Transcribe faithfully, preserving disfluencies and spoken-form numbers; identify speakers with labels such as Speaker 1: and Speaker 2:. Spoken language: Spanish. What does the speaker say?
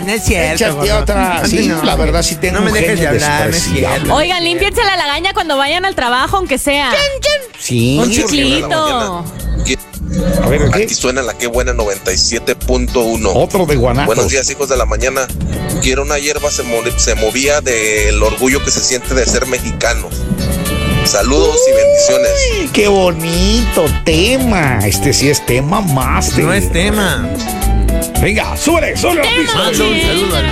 Speaker 1: No es cierto.
Speaker 2: Échate
Speaker 1: gordo.
Speaker 2: otra. Sí,
Speaker 1: No,
Speaker 2: la verdad sí tengo
Speaker 1: no me
Speaker 2: un
Speaker 1: dejes de
Speaker 2: genio
Speaker 1: hablar, no es
Speaker 2: despreciable.
Speaker 1: cierto.
Speaker 3: Oigan, límpiense la lagaña cuando vayan al trabajo, aunque sea.
Speaker 2: Sí.
Speaker 3: Un
Speaker 4: Ocho de la
Speaker 3: chiclito.
Speaker 4: mañana. ¿Qué?
Speaker 2: A ver, ¿qué?
Speaker 4: Aquí suena la que buena noventa y siete punto uno.
Speaker 2: Otro de Guanatos.
Speaker 4: Buenos días, hijos de la mañana. Quiero una hierba se, mo- se movía del orgullo que se siente de ser mexicano. Saludos y bendiciones.
Speaker 2: Uy, qué bonito tema. Este sí es tema más.
Speaker 1: No es tema.
Speaker 2: Venga, súbele, súbele. al piso.
Speaker 1: Mando un saludo al